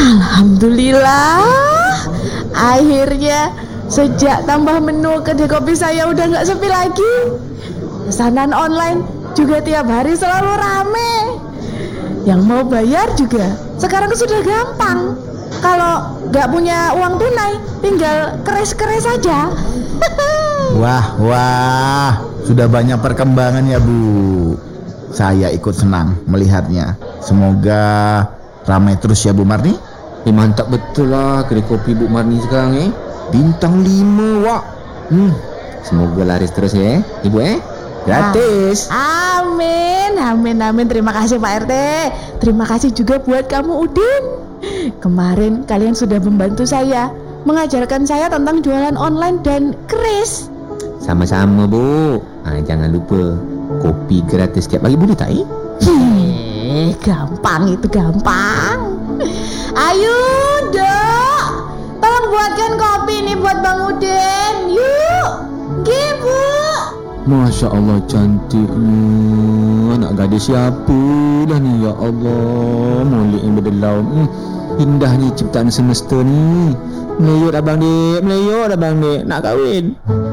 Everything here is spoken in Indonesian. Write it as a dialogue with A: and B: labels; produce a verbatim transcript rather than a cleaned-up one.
A: Alhamdulillah, akhirnya sejak tambah menu kedai kopi saya udah nggak sepi lagi. Pesanan online juga tiap hari selalu rame. Yang mau bayar juga sekarang sudah gampang. Kalau nggak punya uang tunai, tinggal keres-keres saja.
B: Wah, wah, sudah banyak perkembangan ya Bu. Saya ikut senang melihatnya. Semoga ramai terus ya Bu Marni.
C: Eh, mantap betul lah kedai kopi Bu Marni sekarang eh. Bintang lima wak. Hmm, semoga laris terus ya Ibu eh. Gratis.
A: Amin, amin, amin. Terima kasih Pak R T. Terima kasih juga buat kamu Udin. Kemarin kalian sudah membantu saya, mengajarkan saya tentang jualan online dan keris.
C: Sama-sama Bu. Ah, jangan lupa kopi gratis setiap pagi boleh tak eh?
A: Eh, gampang itu gampang. Ayo Dok, tolong buatkan kopi ini buat Bang Udin. Yuk, Gibu.
C: Masya Allah cantiknya anak gadis siapa dah ni ya Allah. Molek yang berdelau. Hmm, indahnya ciptaan semesta ni. Melayut abang dek, melayut abang dek nak kahwin.